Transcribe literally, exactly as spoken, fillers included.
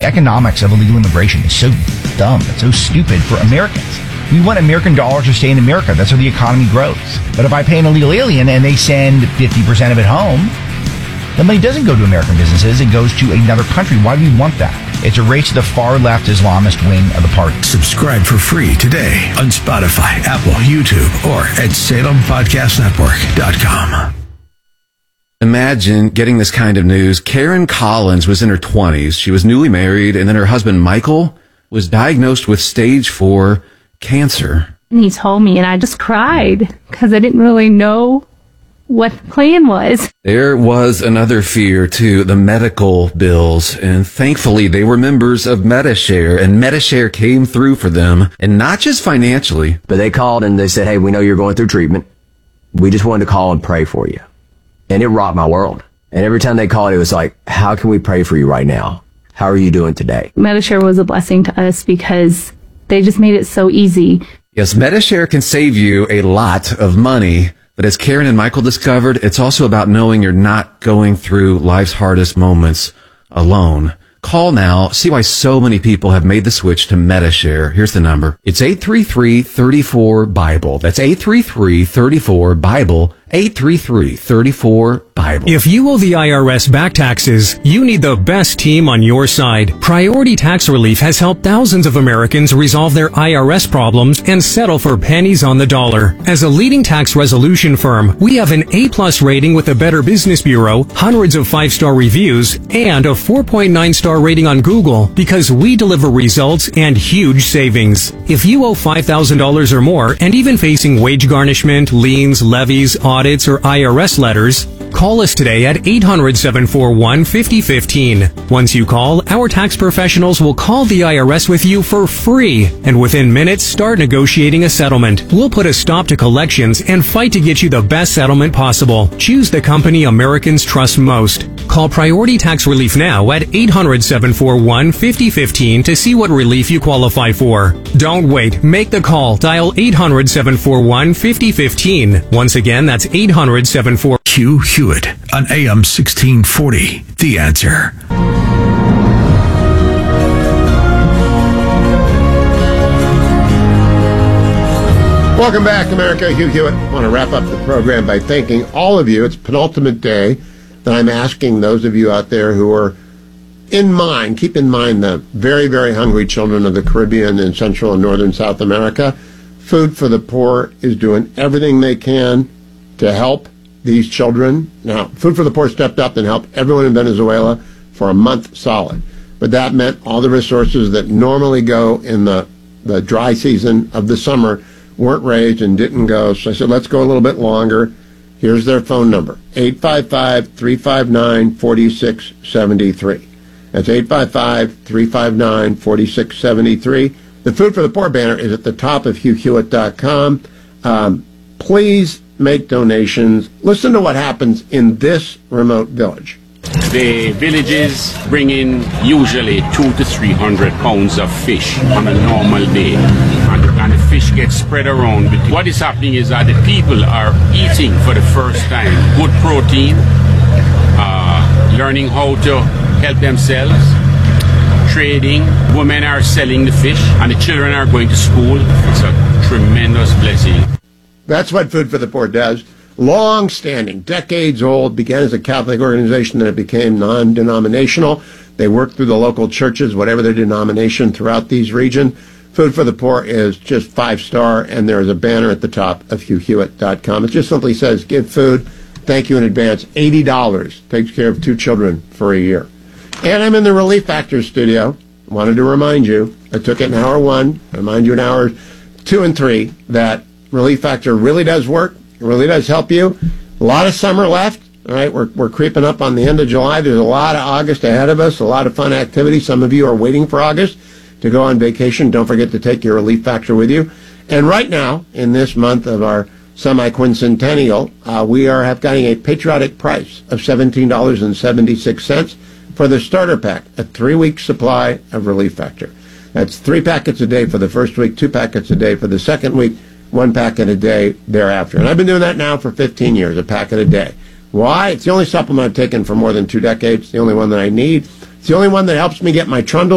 economics of illegal immigration is so dumb. It's so stupid for Americans. We want American dollars to stay in America. That's how the economy grows. But if I pay an illegal alien and they send fifty percent of it home, the money doesn't go to American businesses. It goes to another country. Why do we want that? It's a race to the far-left Islamist wing of the party. Subscribe for free today on Spotify, Apple, YouTube, or at Salem Podcast Network dot com. Imagine getting this kind of news. Karen Collins was in her twenties. She was newly married, and then her husband, Michael, was diagnosed with stage four cancer. And he told me, and I just cried because I didn't really know what the plan was. There was another fear, too, the medical bills. And thankfully, they were members of Medi-Share, and Medi-Share came through for them, and not just financially. But they called and they said, hey, we know you're going through treatment. We just wanted to call and pray for you. And it rocked my world. And every time they called, it was like, how can we pray for you right now? How are you doing today? Medi-Share was a blessing to us because they just made it so easy. Yes, Medi-Share can save you a lot of money. But as Karen and Michael discovered, it's also about knowing you're not going through life's hardest moments alone. Call now. See why so many people have made the switch to Medi-Share. Here's the number. It's eight three three, three four, BIBLE. That's eight three three, three four, BIBLE. eight three three, three four, BIBLE. If you owe the I R S back taxes, you need the best team on your side. Priority Tax Relief has helped thousands of Americans resolve their I R S problems and settle for pennies on the dollar. As a leading tax resolution firm, we have an A-plus rating with the Better Business Bureau, hundreds of five-star reviews, and a four point nine star rating on Google because we deliver results and huge savings. If you owe five thousand dollars or more and even facing wage garnishment, liens, levies, audits, or I R S letters, call us today at eight hundred, seven four one, five oh one five. Once you call, our tax professionals will call the I R S with you for free, and within minutes start negotiating a settlement. We'll put a stop to collections and fight to get you the best settlement possible. Choose the company Americans trust most. Call Priority Tax Relief now at eight hundred, seven four one, five oh one five to see what relief you qualify for. Don't wait. Make the call. Dial eight hundred, seven four one, five oh one five. Once again, that's eight hundred, seven four one. Hugh Hewitt on A M sixteen forty. The Answer. Welcome back, America. Hugh Hewitt. I want to wrap up the program by thanking all of you. It's penultimate day that I'm asking those of you out there who are in mind, keep in mind the very, very hungry children of the Caribbean and Central and Northern South America. Food for the Poor is doing everything they can to help these children. Now, Food for the Poor stepped up and helped everyone in Venezuela for a month solid. But that meant all the resources that normally go in the, the dry season of the summer weren't raised and didn't go. So I said, let's go a little bit longer. Here's their phone number, eight five five, three five nine, four six seven three. That's eight five five, three five nine, four six seven three. The Food for the Poor banner is at the top of hugh hewitt dot com. Um, please make donations. Listen to what happens in this remote village. The villages bring in usually two to three hundred pounds of fish on a normal day, and, and the fish gets spread around. What is happening is that the people are eating for the first time good protein, uh, learning how to help themselves, trading. Women are selling the fish, and the children are going to school. It's a tremendous blessing. That's what Food for the Poor does. Long-standing, decades old, began as a Catholic organization, then it became non-denominational. They work through the local churches, whatever their denomination, throughout these regions. Food for the Poor is just five-star, and there is a banner at the top of hugh hewitt dot com. It just simply says, give food, thank you in advance. eighty dollars takes care of two children for a year. And I'm in the Relief Factor studio. Wanted to remind you, I took it in hour one, remind you in hours two and three, that Relief Factor really does work. It really does help you. A lot of summer left. All right, we're we're creeping up on the end of July. There's a lot of August ahead of us, a lot of fun activities. Some of you are waiting for August to go on vacation. Don't forget to take your Relief Factor with you. And right now, in this month of our semi-quincentennial, uh, we are have getting a patriotic price of seventeen dollars and seventy-six cents for the starter pack, a three-week supply of Relief Factor. That's three packets a day for the first week, two packets a day for the second week, one packet a day thereafter. And I've been doing that now for fifteen years, a packet a day. Why? It's the only supplement I've taken for more than two decades, the only one that I need. It's the only one that helps me get my trundle